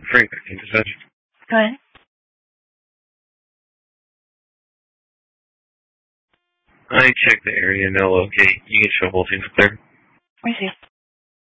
Frank, can you dispatch? Go ahead. I checked the area, no locate. You can show both teams up there. Receive.